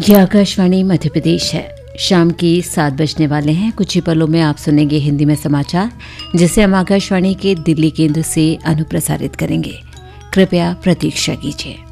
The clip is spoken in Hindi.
ये आकाशवाणी मध्य प्रदेश है। शाम की 7 बजने वाले हैं। कुछ ही पलों में आप सुनेंगे हिंदी में समाचार, जिसे हम आकाशवाणी के दिल्ली केंद्र से अनुप्रसारित करेंगे। कृपया प्रतीक्षा कीजिए।